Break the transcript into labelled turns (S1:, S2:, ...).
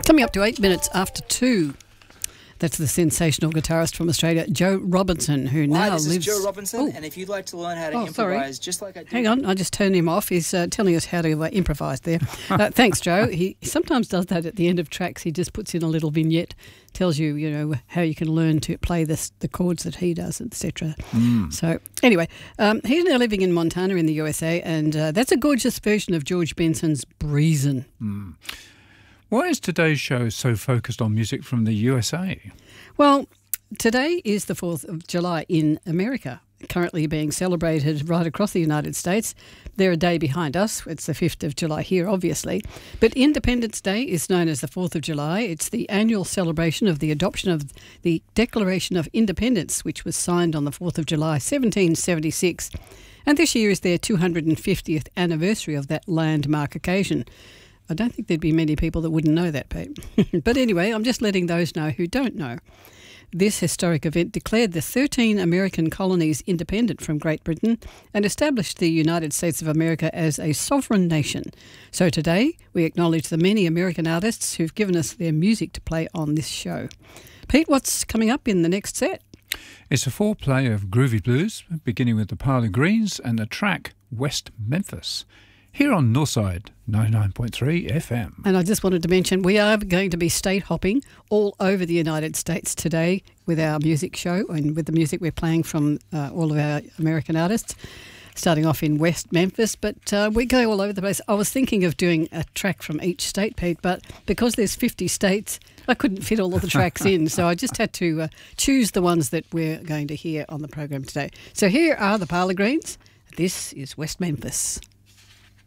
S1: Coming up to 8 minutes after 2. That's the sensational guitarist from Australia, Joe Robinson, who now lives...
S2: Hi, this is Joe Robinson, and if you'd like to learn how to improvise just like I do...
S1: Hang on, I just turned him off. He's telling us how to improvise there. Thanks, Joe. He sometimes does that at the end of tracks. He just puts in a little vignette, tells you, how you can learn to play the chords that he does, etc. So, anyway, he's now living in Montana in the USA, and that's a gorgeous version of George Benson's Breezin'.
S3: Why is today's show so focused on music from the USA?
S1: Well, today is the 4th of July in America, currently being celebrated right across the United States. They're a day behind us. It's the 5th of July here, obviously. But Independence Day is known as the 4th of July. It's the annual celebration of the adoption of the Declaration of Independence, which was signed on the 4th of July, 1776. And this year is their 250th anniversary of that landmark occasion. I don't think there'd be many people that wouldn't know that, Pete. But anyway, I'm just letting those know who don't know. This historic event declared the 13 American colonies independent from Great Britain and established the United States of America as a sovereign nation. So today, we acknowledge the many American artists who've given us their music to play on this show. Pete, what's coming up in the next set?
S3: It's a foreplay of groovy blues, beginning with the Parley Greens and the track West Memphis, here on Northside 99.3 FM.
S1: And I just wanted to mention we are going to be state hopping all over the United States today with our music show and with the music we're playing from all of our American artists, starting off in West Memphis. But we go all over the place. I was thinking of doing a track from each state, Pete, but because there's 50 states, I couldn't fit all of the tracks in. So I just had to choose the ones that we're going to hear on the program today. So here are the Parley Greens. This is West Memphis.